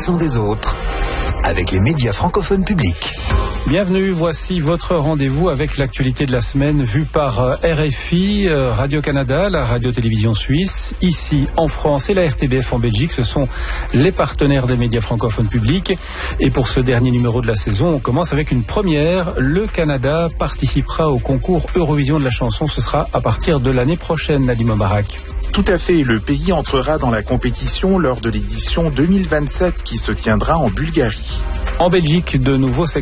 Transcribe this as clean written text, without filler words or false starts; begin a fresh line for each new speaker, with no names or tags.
l'accent des autres avec les médias francophones publics.
Bienvenue, voici votre rendez-vous avec l'actualité de la semaine vue par RFI, Radio-Canada, la radio-télévision suisse, ici en France et la RTBF en Belgique. Ce sont les partenaires des médias francophones publics. Et pour ce dernier numéro de la saison, on commence avec une première. Le Canada participera au concours Eurovision de la chanson. Ce sera à partir de l'année prochaine, Nadim Mobarak.
Tout à fait, le pays entrera dans la compétition lors de l'édition 2027 qui se tiendra en Bulgarie.
En Belgique, de nouveaux